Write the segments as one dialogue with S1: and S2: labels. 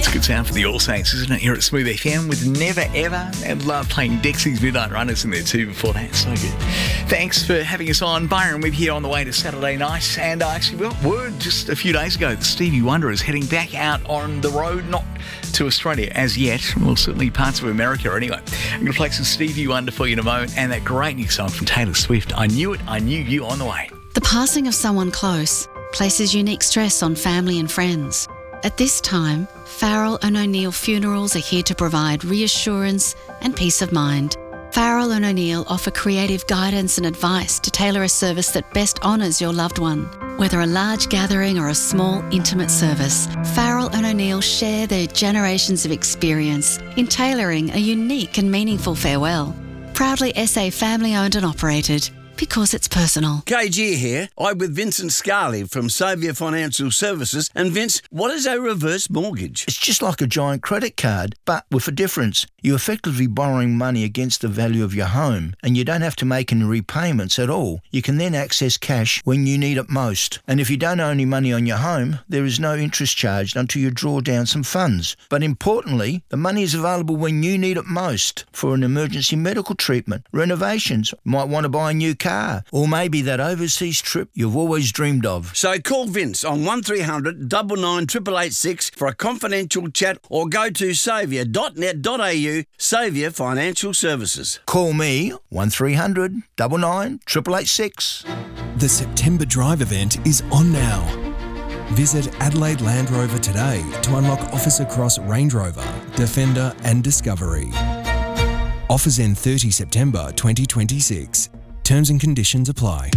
S1: Good sound for the All Saints, isn't it? Here at Smooth FM with Never Ever, and love playing Dexy's Midnight Runners in there too before that. So good. Thanks for having us on. Byron with here on the way to Saturday night. And actually, we got word just a few days ago that Stevie Wonder is heading back out on the road, not to Australia as yet. Well, certainly parts of America anyway. I'm going to play some Stevie Wonder for you in a moment, and that great new song from Taylor Swift, I Knew It, I Knew You, on the way.
S2: The passing of someone close places unique stress on family and friends. At this time, Farrell and O'Neill Funerals are here to provide reassurance and peace of mind. Farrell and O'Neill offer creative guidance and advice to tailor a service that best honours your loved one. Whether a large gathering or a small, intimate service, Farrell and O'Neill share their generations of experience in tailoring a unique and meaningful farewell. Proudly SA family-owned and operated, because it's personal.
S3: KG here. I'm with Vincent Scarley from Saviour Financial Services. And Vince, what is a reverse mortgage?
S4: It's just like a giant credit card, but with a difference. You're effectively borrowing money against the value of your home, and you don't have to make any repayments at all. You can then access cash when you need it most. And if you don't owe any money on your home, there is no interest charged until you draw down some funds. But importantly, the money is available when you need it most for an emergency medical treatment, renovations, might want to buy a new car, or maybe that overseas trip you've always dreamed of.
S3: So call Vince on 1300 99 888 for a confidential chat, or go to saviour.net.au. Saviour Financial Services.
S4: Call me 1300 99 888.
S5: The September Drive event is on now. Visit Adelaide Land Rover today to unlock offers across Range Rover, Defender and Discovery. Offers end 30 September 2026. Terms and conditions apply.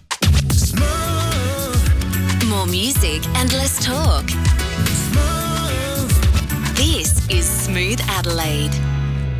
S2: More music and less talk. This is Smooth Adelaide.